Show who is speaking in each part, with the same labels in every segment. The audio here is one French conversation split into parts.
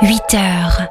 Speaker 1: 8h.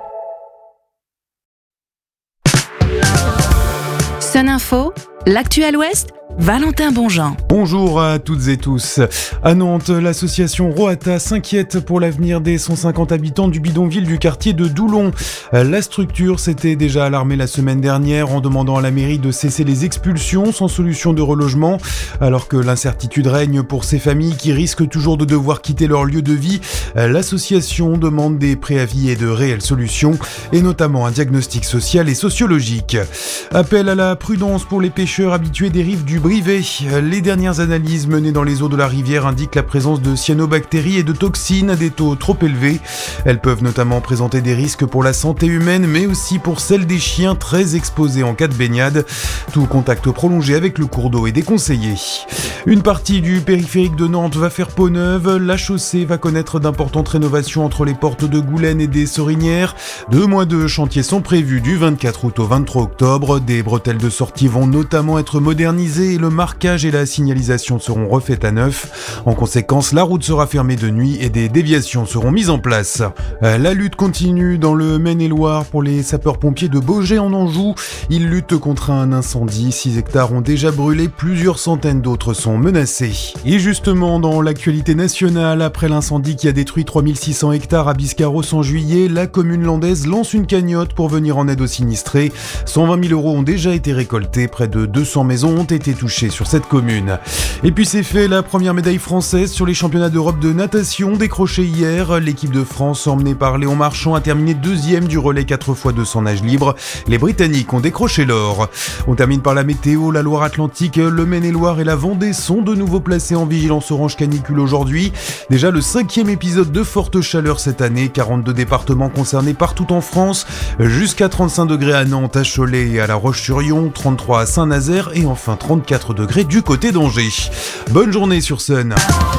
Speaker 1: Sun Info, l'actu à l'Ouest, Valentin Bonjean.
Speaker 2: Bonjour à toutes et tous. À Nantes, l'association Roata s'inquiète pour l'avenir des 150 habitants du bidonville du quartier de Doulon. La structure s'était déjà alarmée la semaine dernière en demandant à la mairie de cesser les expulsions sans solution de relogement. Alors que l'incertitude règne pour ces familles qui risquent toujours de devoir quitter leur lieu de vie, l'association demande des préavis et de réelles solutions, et notamment un diagnostic social et sociologique. Appel à la prudence pour les pêcheurs habitués des rives du Brivet. Les dernières analyses menées dans les eaux de la rivière indiquent la présence de cyanobactéries et de toxines à des taux trop élevés. Elles peuvent notamment présenter des risques pour la santé humaine, mais aussi pour celle des chiens très exposés en cas de baignade. Tout contact prolongé avec le cours d'eau est déconseillé. Une partie du périphérique de Nantes va faire peau neuve. La chaussée va connaître d'importantes rénovations entre les portes de Goulaine et des Sorinières. 2 mois de chantier sont prévus du 24 août au 23 octobre. Des bretelles de sortie vont notamment être modernisées et le marquage et la signalisation seront refaits à neuf. En conséquence, la route sera fermée de nuit et des déviations seront mises en place. La lutte continue dans le Maine-et-Loire pour les sapeurs-pompiers de Baugé en Anjou. Ils luttent contre un incendie. 6 hectares ont déjà brûlé, plusieurs centaines d'autres sont menacés. Et justement, dans l'actualité nationale, après l'incendie qui a détruit 3600 hectares à Biscarrosse en juillet, la commune landaise lance une cagnotte pour venir en aide aux sinistrés. 120 000 € ont déjà été récoltés, près de 200 maisons ont été touchées sur cette commune. Et puis c'est fait, la première médaille française sur les championnats d'Europe de natation décrochée hier. L'équipe de France, emmenée par Léon Marchand, a terminé 2e du relais 4x200 nage libre. Les Britanniques ont décroché l'or. On termine par la météo. La Loire-Atlantique, le Maine-et-Loire et la Vendée sont de nouveau placés en vigilance orange canicule aujourd'hui. Déjà le 5e épisode de forte chaleur cette année. 42 départements concernés partout en France. Jusqu'à 35 degrés à Nantes, à Cholet et à La Roche-sur-Yon. 33 à Saint-Nazaire et enfin 34 degrés du côté d'Angers. Bonne journée sur Sun.